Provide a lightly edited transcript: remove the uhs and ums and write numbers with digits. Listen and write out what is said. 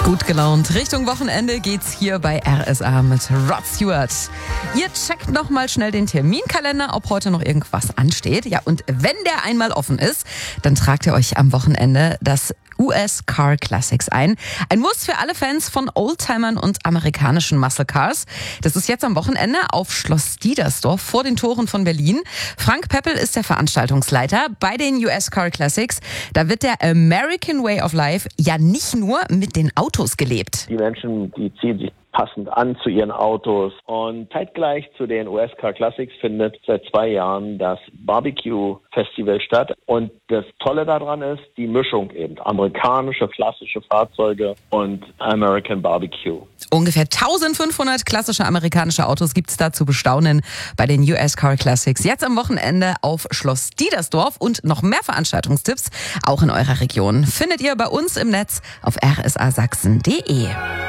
Gut gelaunt. Richtung Wochenende geht's hier bei RSA mit Rod Stewart. Ihr checkt noch mal schnell den Terminkalender, ob heute noch irgendwas ansteht. Ja, und wenn der einmal offen ist, dann tragt ihr euch am Wochenende das US Car Classics ein. Ein Muss für alle Fans von Oldtimern und amerikanischen Muscle Cars. Das ist jetzt am Wochenende auf Schloss Diedersdorf vor den Toren von Berlin. Frank Peppel ist der Veranstaltungsleiter bei den US Car Classics. Da wird der American Way of Life ja nicht nur mit den Autos gelebt. Die Menschen, die ziehen sich passend an zu ihren Autos. Und zeitgleich zu den US Car Classics findet seit 2 Jahren das Barbecue Festival statt. Und das Tolle daran ist, die Mischung eben. Amerikanische, klassische Fahrzeuge und American Barbecue. Ungefähr 1500 klassische amerikanische Autos gibt's da zu bestaunen bei den US Car Classics. Jetzt am Wochenende auf Schloss Diedersdorf und noch mehr Veranstaltungstipps auch in eurer Region findet ihr bei uns im Netz auf rsasachsen.de.